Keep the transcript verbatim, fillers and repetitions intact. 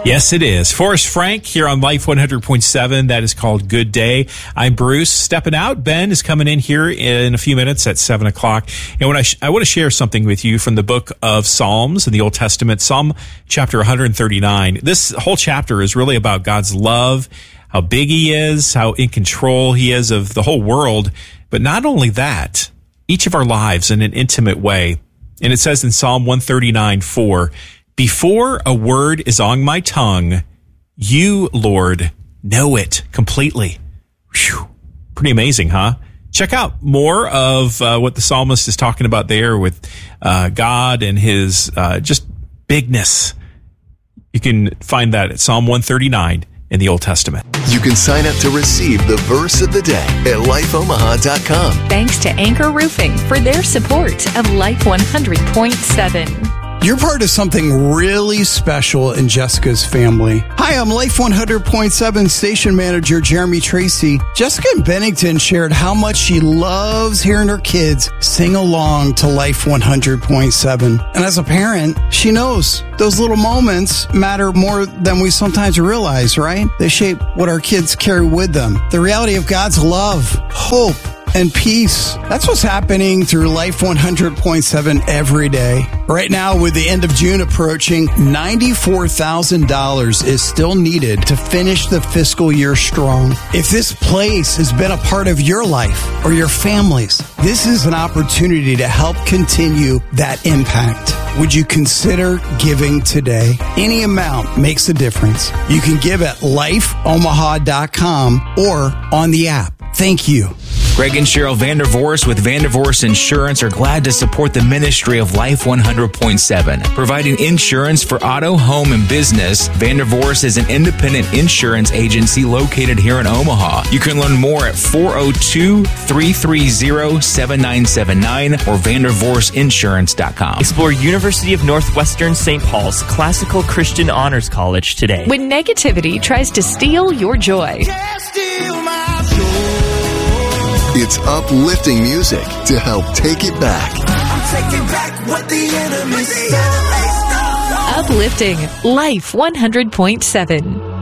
Yes, it is. Forrest Frank here on Life one hundred point seven. That is called Good Day. I'm Bruce. Stepping out. Ben is coming in here in a few minutes at seven o'clock. And when I, sh- I want to share something with you from the book of Psalms in the Old Testament, Psalm chapter one thirty-nine. This whole chapter is really about God's love, how big he is, how in control he is of the whole world. But not only that, each of our lives in an intimate way. And it says in Psalm one thirty-nine four, before a word is on my tongue, you, Lord, know it completely. Whew. Pretty amazing, huh? Check out more of uh, what the psalmist is talking about there with uh, God and his uh, just bigness. You can find that at Psalm one thirty-nine in the Old Testament. You can sign up to receive the verse of the day at life omaha dot com. Thanks to Anchor Roofing for their support of Life one hundred point seven. You're part of something really special in Jessica's family. Hi, I'm Life one hundred point seven station manager Jeremy Tracy. Jessica in Bennington shared how much she loves hearing her kids sing along to Life one hundred point seven. And as a parent, she knows those little moments matter more than we sometimes realize, right? They shape what our kids carry with them. The reality of God's love, hope, and peace. That's what's happening through Life one hundred point seven every day. Right now, with the end of June approaching, ninety-four thousand dollars is still needed to finish the fiscal year strong. If this place has been a part of your life or your family's, this is an opportunity to help continue that impact. Would you consider giving today? Any amount makes a difference. You can give at life omaha dot com or on the app. Thank you. Greg and Cheryl Vandervorst with Vandervorst Insurance are glad to support the ministry of Life one hundred point seven. Providing insurance for auto, home, and business, Vandervorst is an independent insurance agency located here in Omaha. You can learn more at four oh two, three three zero, seven nine seven nine or vandervorst insurance dot com. Explore University of Northwestern Saint Paul's Classical Christian Honors College today. When negativity tries to steal your joy, It's uplifting music to help take it back. I'm taking back what the enemy stole. uplifting Life one hundred point seven.